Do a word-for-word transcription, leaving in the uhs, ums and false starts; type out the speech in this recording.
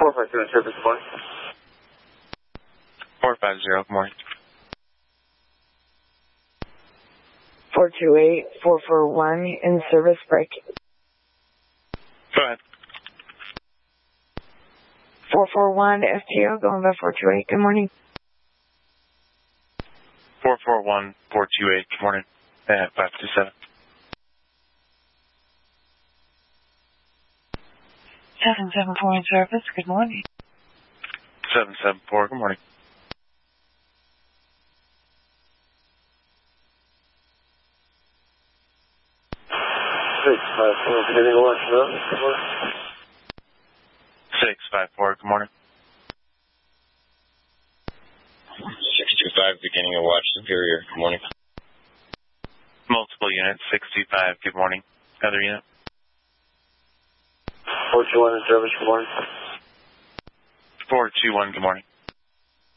four five two in service, good morning. four five zero, good morning. four two eight, four four one in service, break. Go ahead. four four one F T O, going by four two eight, good morning. four four one, four two eight, good morning. At five two seven. seven seven four in service, good morning. seven seven four, good morning. six five four, beginning of watch, good morning. six five four, good morning. six two five, beginning of watch, Superior, good morning. Multiple units, six two five, good morning. Other unit. four two one in service, good morning. four two one, good morning.